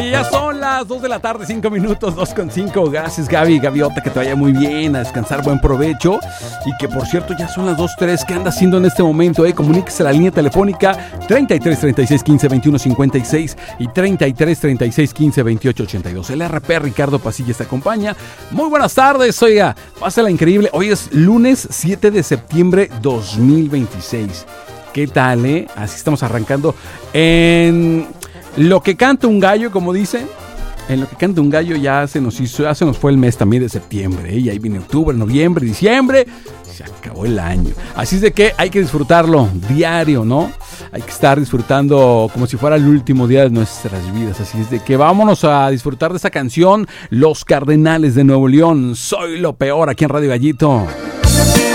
Ya son las 2 de la tarde, 5 minutos, 2:05. Gracias, Gaviota, que te vaya muy bien, a descansar, buen provecho. Y que, por cierto, ya son las 2:03. ¿Qué anda haciendo en este momento? Comuníquese a la línea telefónica 33 36 15 21 56 y 33 36 15 28 82. El RP Ricardo Pasillas te acompaña. Muy buenas tardes, oiga, pásala increíble. Hoy es lunes 7 de septiembre 2026. ¿Qué tal, Así estamos arrancando en lo que canta un gallo, como dicen. En lo que canta un gallo ya se nos fue el mes también de septiembre, Y ahí viene octubre, noviembre, diciembre. Se acabó el año. Así es de que hay que disfrutarlo diario, ¿no? Hay que estar disfrutando como si fuera el último día de nuestras vidas. Así es de que vámonos a disfrutar de esta canción, Los Cardenales de Nuevo León. Soy lo peor, aquí en Radio Gallito.